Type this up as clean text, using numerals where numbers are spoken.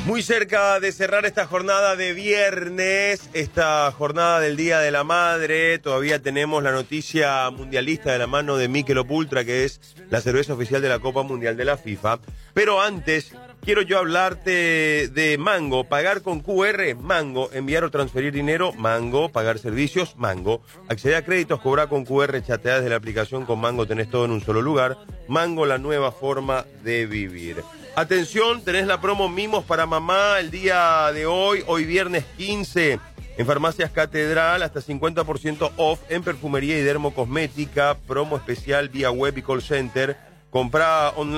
Muy cerca de cerrar esta jornada de viernes, esta jornada del Día de la Madre, todavía tenemos la noticia mundialista de la mano de Michelob Ultra, que es la cerveza oficial de la Copa Mundial de la FIFA. Pero antes, quiero yo hablarte de Mango, pagar con QR, Mango, enviar o transferir dinero, Mango, pagar servicios, Mango, acceder a créditos, cobrar con QR, chatear desde la aplicación con Mango, tenés todo en un solo lugar. Mango, la nueva forma de vivir. Atención, tenés la promo Mimos para Mamá el día de hoy viernes 15, en Farmacias Catedral, hasta 50% off en perfumería y dermocosmética, promo especial vía web y call center, comprá online.